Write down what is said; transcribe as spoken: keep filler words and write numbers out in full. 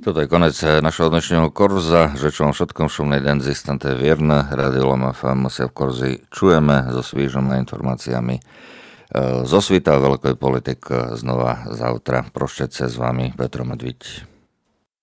Toto je konec našeho dnešného kurza. Žečom všetkom šumnej den zistante vierne. Radio Lom ef em sa v kurzi čujeme so svýžnymi informáciami zo svita veľkej politik znova zautra. Prošťať sa s vami Petro Medviť.